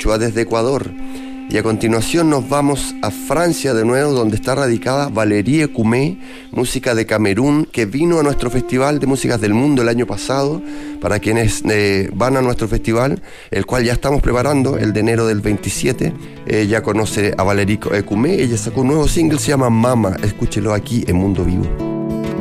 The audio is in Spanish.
quechua desde Ecuador. Y a continuación nos vamos a Francia de nuevo, donde está radicada Valérie Koumé, música de Camerún, que vino a nuestro Festival de Músicas del Mundo el año pasado. Para quienes van a nuestro festival, el cual ya estamos preparando, el de enero del 27, ya conoce a Valérie Koumé. Ella sacó un nuevo single, se llama Mama. Escúchelo aquí en Mundo Vivo.